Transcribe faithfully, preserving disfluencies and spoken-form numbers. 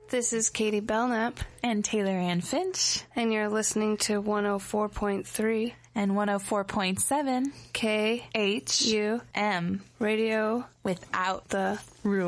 This is Katie Belknap. And Taylor Ann Finch. And you're listening to one oh four point three. And one oh four point seven. K. H. U. M. Radio. Without the rule.